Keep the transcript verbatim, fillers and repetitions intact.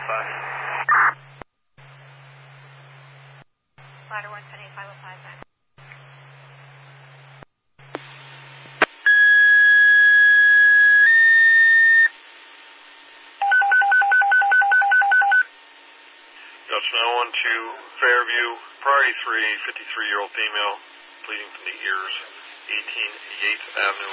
five. Ladder one ten eight five oh five, back. Gulch nine one two, Fairview, priority three, fifty-three-year-old female, bleeding from the ears, eighteen Yates Avenue.